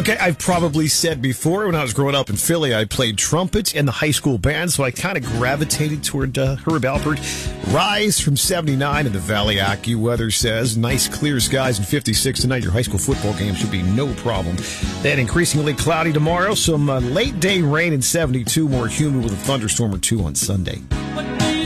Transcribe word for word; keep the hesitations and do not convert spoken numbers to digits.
Okay, I've probably said before, when I was growing up in Philly, I played trumpet in the high school band, so I kind of gravitated toward uh, Herb Alpert. Rise from seventy-nine in the Valley. AccuWeather says nice clear skies and fifty-six tonight. Your high school football game should be no problem. Then increasingly cloudy tomorrow, some uh, late day rain and seventy-two, more humid with a thunderstorm or two on Sunday.